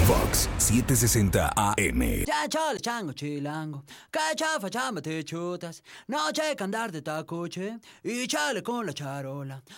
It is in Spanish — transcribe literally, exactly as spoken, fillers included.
Fox setecientos sesenta A M. Ya chole, chango, chilango, que chafa, chamba, te chutas, no checa andar de tacoche y chale con la charola.